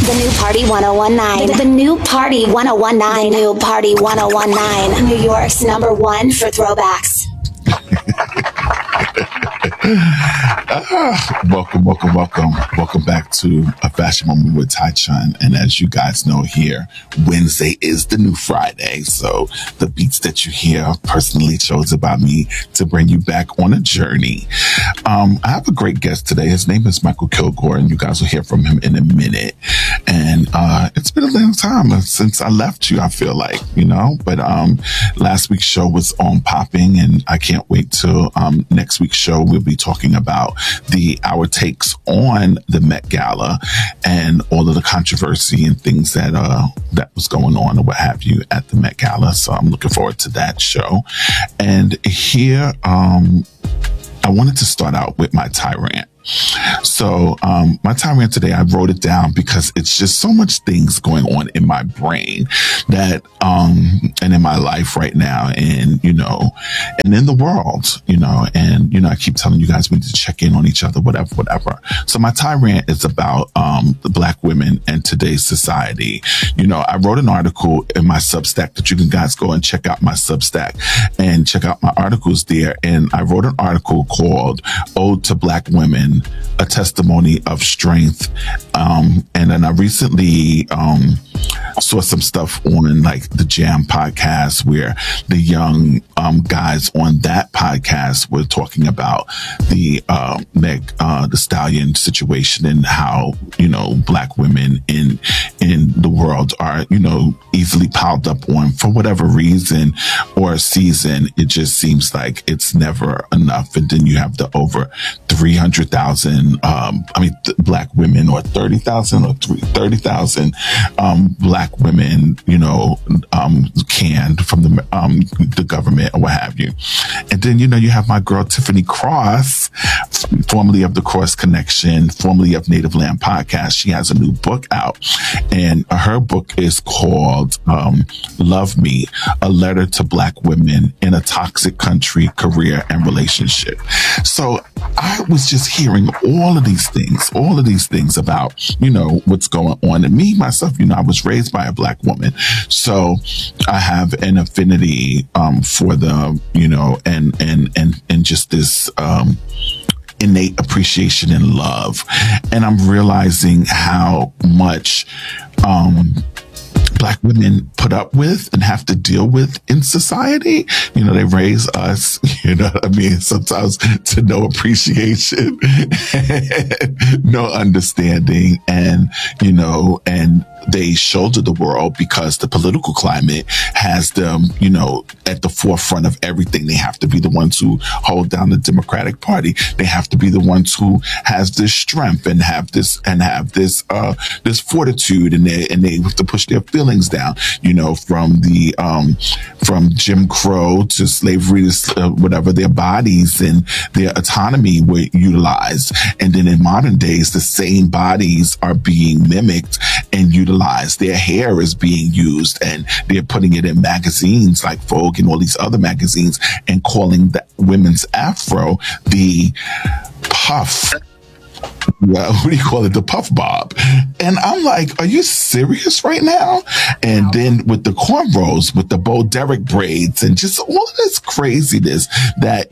The new Party 1019. The new Party 1019. The new Party 1019. New York's #1 for throwbacks. Welcome back to A Fashion Moment with Tai Chun. And as you guys know here, Wednesday is the new Friday. So the beats that you hear personally chosen by me to bring you back on a journey. I have a great guest today. His name is Michael Kilgore, and you guys will hear from him in a minute. And it's been a long time since I left you, I feel like, but last week's show was on popping, and I can't wait till next week's show. We'll be talking about our takes on the Met Gala and all of the controversy and things that was going on or what have you at the Met Gala. So I'm looking forward to that show. And here, I wanted to start out with my tirade. So my tirade today, I wrote it down because it's just so much things going on in my brain that and in my life right now, and and in the world, and I keep telling you guys we need to check in on each other, whatever. So my tirade is about the Black women and today's society. I wrote an article in my Substack that you can guys go and check out my Substack and check out my articles there. And I wrote an article called "Ode to Black Women: A Testimony of Strength." And then I recently saw some stuff on like the Jam podcast where the young guys on that podcast were talking about the Meg the Stallion situation and how Black women in the world are easily piled up on for whatever reason or season. It just seems like it's never enough. And then you have the over 300,000 Black women, or 30,000 or 30,000 Black women canned from the government or what have you. And then you have my girl Tiffany Cross, formerly of the Cross Connection, formerly of Native Land Podcast. She has a new book out, and her book is called Love Me: A Letter to Black Women in a Toxic Country, Career, and Relationship. So I was just hearing all of these things about what's going on. And me myself, I was raised by a Black woman, so I have an affinity for them, and just this innate appreciation and love. And I'm realizing how much Black women put up with and have to deal with in society. They raise us, sometimes to no appreciation, no understanding, and they shoulder the world because the political climate has them, at the forefront of everything. They have to be the ones who hold down the Democratic Party. They have to be the ones who has this strength and have this fortitude, and they have to push their feelings down, from Jim Crow to slavery to whatever. Their bodies and their autonomy were utilized. And then in modern days, the same bodies are being mimicked and utilized. Their hair is being used, and they're putting it in magazines like Vogue and all these other magazines and calling the women's afro the puff. What do you call it? The puff bob. And I'm like, are you serious right now? And then with the cornrows, with the Bo Derek braids, and just all of this craziness that,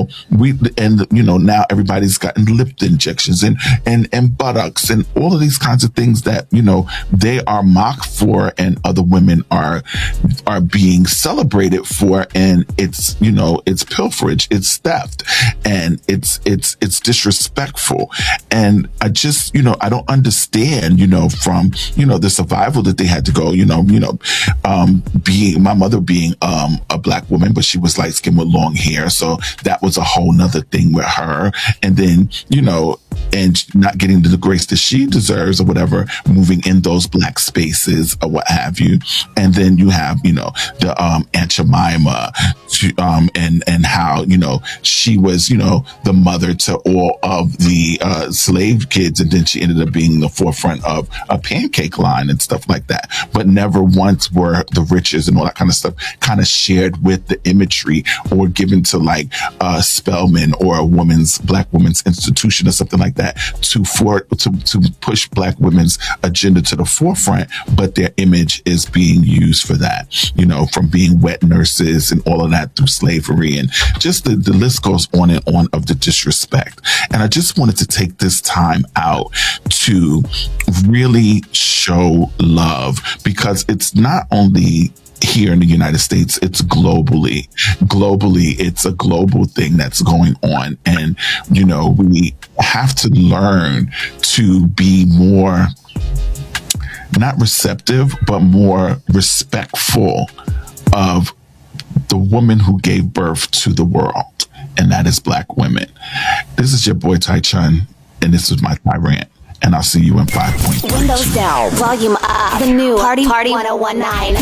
now everybody's gotten lip injections and buttocks and all of these kinds of things that, they are mocked for and other women are being celebrated for. And it's, it's pilferage, it's theft, and it's disrespectful. And I just, I don't understand, from, the survival that they had to go, being my mother being a Black woman, but she was light skinned with long hair. So that was a whole nother thing with her. And then, and not getting the grace that she deserves or whatever, moving in those Black spaces or what have you. And then you have, the Aunt Jemima, and how, she was, the mother to all of the slave kids, and then she ended up being the forefront of a pancake line and stuff like that. But never once were the riches and all that kind of stuff kind of shared with the imagery or given to like Spelman or a Black woman's institution or something like that to push Black women's agenda to the forefront, but their image is being used for that, you know, from being wet nurses and all of that through slavery, and just the list goes on and on of the disrespect. And I just wanted to take this time out to really show love, because it's not only here in the United States, it's globally. Globally, it's a global thing that's going on. And, you know, we have to learn to be more, not receptive, but more respectful of the woman who gave birth to the world. And that is Black women. This is your boy Ty Chun, and this is my Thai rant. And I'll see you in 5.3. Windows down, volume up. The new Party 1019.